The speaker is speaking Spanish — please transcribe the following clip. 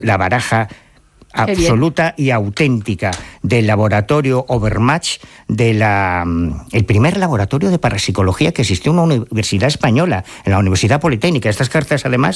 la baraja absoluta y auténtica del laboratorio Overmatch, el primer laboratorio de parapsicología que existió en una universidad española, en la Universidad Politécnica. Estas cartas, además,